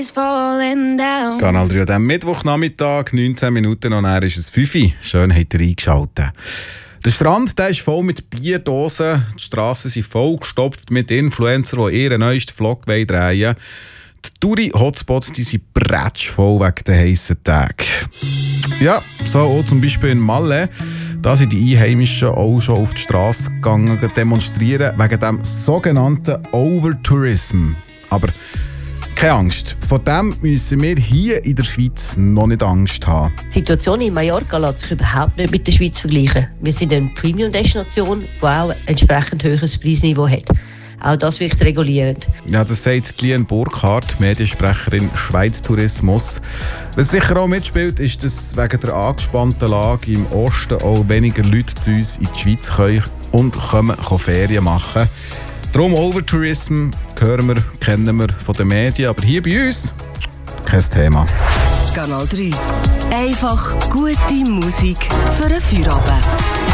Kanal 3 an diesem Mittwochnachmittag, 19 Minuten und dann ist es 5 Uhr. Schön habt ihr eingeschaltet. Der Strand der ist voll mit Bierdosen, die Strassen sind voll gestopft mit Influencern, die ihren neuesten Vlog drehen wollen. Die Touri-Hotspots sind bretschvoll wegen den heissen Tagen. Ja, so auch zum Beispiel in Malle. Da sind die Einheimischen auch schon auf die Straße gegangen, demonstrieren wegen dem sogenannten Overtourism. Aber keine Angst, von dem müssen wir hier in der Schweiz noch nicht Angst haben. Die Situation in Mallorca lässt sich überhaupt nicht mit der Schweiz vergleichen. Wir sind eine Premium-Destination, die auch ein entsprechend höheres Preisniveau hat. Auch das wirkt regulierend. Ja, das sagt Lien Burkhardt, Mediensprecherin Schweiz Tourismus. Was sicher auch mitspielt, ist, dass wegen der angespannten Lage im Osten auch weniger Leute zu uns in die Schweiz können und können Ferien machen. Darum Overtourism hören wir, kennen wir von den Medien, aber hier bei uns kein Thema. Kanal 3. Einfach gute Musik für einen Feierabend.